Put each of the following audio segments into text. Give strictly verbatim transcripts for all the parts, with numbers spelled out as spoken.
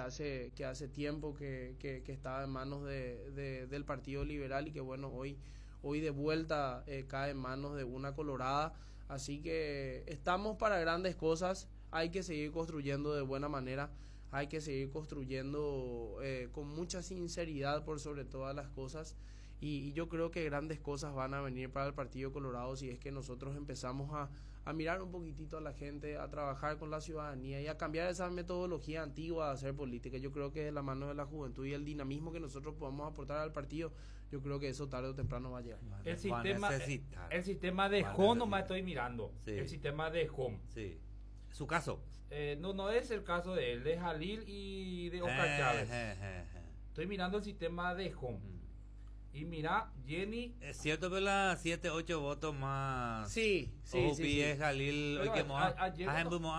hace, que hace tiempo que, que, que estaba en manos de, de, del Partido Liberal y que bueno, hoy, hoy de vuelta eh, cae en manos de una colorada. Así que estamos para grandes cosas, hay que seguir construyendo de buena manera, hay que seguir construyendo eh, con mucha sinceridad por sobre todas las cosas. Y, y yo creo que grandes cosas van a venir para el Partido Colorado si es que nosotros empezamos a, a mirar un poquitito a la gente, a trabajar con la ciudadanía y a cambiar esa metodología antigua de hacer política. Yo creo que de la mano de la juventud y el dinamismo que nosotros podamos aportar al partido, yo creo que eso tarde o temprano va a llegar. El sistema, el sistema de Home nomás estoy mirando. Sí. El sistema de Home. Sí. ¿Su caso? Eh, no, no es el caso de él, de Jalil y de Oscar eh, Chávez. Eh, eh, eh. Estoy mirando el sistema de Home. Mm. Y mira, Jenny... Es cierto, pero las siete, ocho votos más... Sí, sí, o sí. sí. Es Jalil, hoy que moa, ayer no,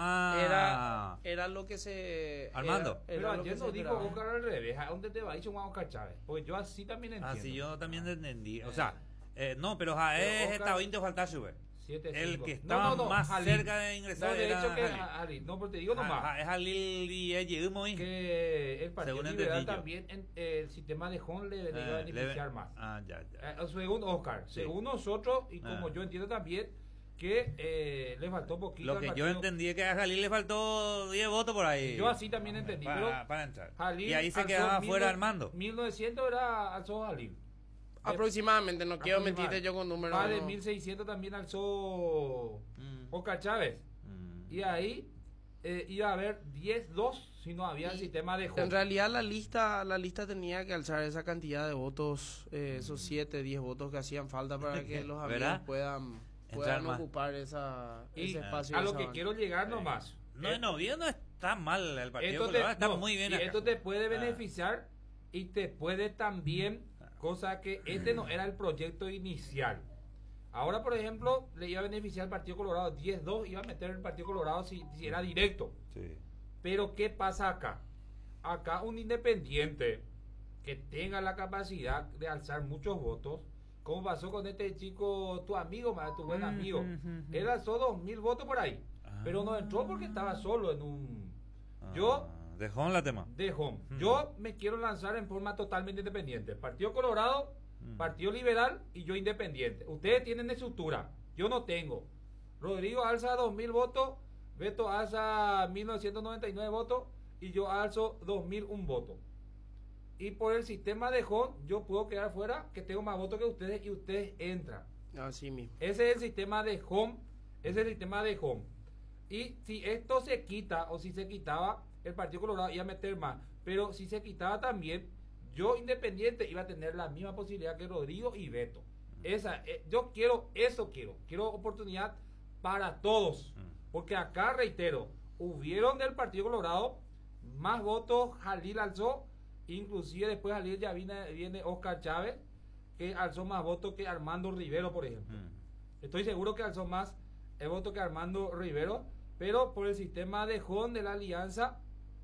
era, era lo que se... Armando. Era, era pero ayer no dijo Oscar al revés. ¿A dónde te va a ir Oscar Chávez? Porque yo así también entiendo. Así yo también entendí. O sea, eh, no, pero Jaez está veinte falta subir. siete, el que estaba no, no, no, más Jalil, cerca de ingresar no, de era hecho que Jalil. Jalil. No, pero te digo nomás. Es Jalil y Ejegumoi. Que el Partido Liberal también, en, eh, el sistema de Home le, le eh, iba a beneficiar le, más. Ah, ya, ya. Eh, según Oscar, sí. Según nosotros, y como ah. yo entiendo también, que eh, le faltó poquito. Lo que yo entendí es que a Jalil le faltó diez votos por ahí. Yo así también entendí. Para, pero para entrar. Jalil y ahí se quedaba fuera Armando. mil novecientos era alzó Jalil. Aproximadamente, no quiero mentirte yo con números. Más de no. mil seiscientos también alzó mm. Oscar Chávez. Mm. Y ahí eh, iba a haber diez dos si no había y el sistema de Home. En realidad la lista la lista tenía que alzar esa cantidad de votos, eh, esos siete, diez votos que hacían falta para que los amigos puedan, puedan ocupar esa, y ese espacio. A lo que quiero llegar nomás. No, eh, no, bien, no está mal el partido, te, está no, muy bien y acá. Esto te puede beneficiar ah. y te puede también... Cosa que este no era el proyecto inicial. Ahora, por ejemplo, le iba a beneficiar al Partido Colorado diez dos, iba a meter el Partido Colorado si, si era directo. Sí. Pero ¿qué pasa acá? Acá un independiente que tenga la capacidad de alzar muchos votos, como pasó con este chico, tu amigo, tu buen amigo. Él alzó dos mil votos por ahí, ah. pero no entró porque estaba solo en un... Ah. Yo... De Home la tema. De Home. Mm. Yo me quiero lanzar en forma totalmente independiente. Partido Colorado, mm. Partido Liberal y yo independiente. Ustedes tienen estructura. Yo no tengo. Rodrigo alza dos mil votos, Beto alza mil novecientos noventa y nueve votos y yo alzo dos mil un votos. Y por el sistema de Home, yo puedo quedar fuera que tengo más votos que ustedes y ustedes entran. Así mismo. Ese es el sistema de Home. Ese es el sistema de Home. Y si esto se quita o si se quitaba, el Partido Colorado iba a meter más, pero si se quitaba también, yo independiente iba a tener la misma posibilidad que Rodrigo y Beto. Esa, eh, yo quiero, eso quiero, quiero oportunidad para todos, porque acá reitero, hubieron del Partido Colorado más votos, Jalil alzó, inclusive después Jalil ya viene, viene Oscar Chávez, que alzó más votos que Armando Rivero, por ejemplo. Estoy seguro que alzó más el voto que Armando Rivero, pero por el sistema de Home de la alianza,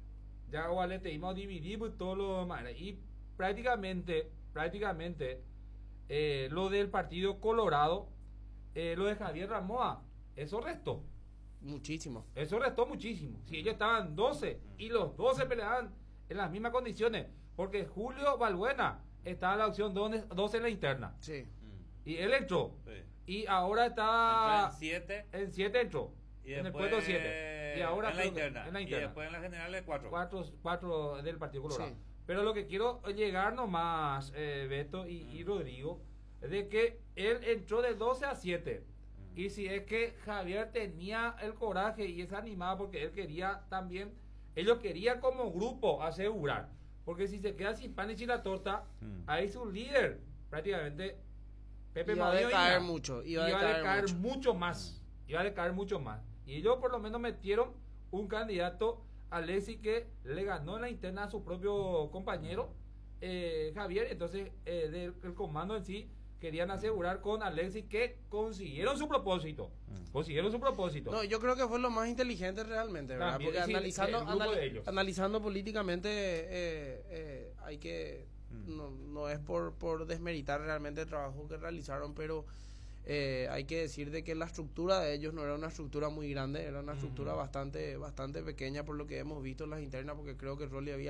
ya vale, te íbamos a dividir por todo lo demás. Y prácticamente, prácticamente, eh, lo del Partido Colorado, eh, lo de Javier Ramoa, eso restó. Muchísimo. Eso restó muchísimo. Si ellos estaban doce y los doce peleaban en las mismas condiciones, porque Julio Balbuena estaba en la opción doce en la interna. Sí. Y él entró. Sí. Y ahora está... Entró en siete. En siete entró. Y en después, el puesto siete. Y ahora en la, interna. en la interna. Y después en la general de cuatro. Cuatro, cuatro del Partido Colorado. Sí. Pero lo que quiero llegar nomás, eh, Beto y, mm. y Rodrigo, es de que él entró de doce a siete. Mm. Y si es que Javier tenía el coraje y es animado porque él quería también, ellos querían como grupo asegurar. Porque si se queda sin pan y sin la torta, mm. ahí su líder, prácticamente, Pepe iba a decaer mucho. Iba, iba a decaer, decaer mucho. mucho más. Iba a decaer mucho más. Y ellos por lo menos metieron un candidato, Alexis, que le ganó en la interna a su propio compañero, eh, Javier. Entonces, eh, del el comando en sí, querían asegurar con Alexis que consiguieron su propósito. Mm. Consiguieron su propósito. No, yo creo que fue lo más inteligente realmente, ¿verdad? También, porque sí, analizando, anali analizando políticamente, eh, eh, hay que... Mm. No, no es por, por desmeritar realmente el trabajo que realizaron, pero... Eh, hay que decir de que la estructura de ellos no era una estructura muy grande, era una estructura uh-huh. bastante bastante pequeña por lo que hemos visto en las internas, porque creo que Rolly había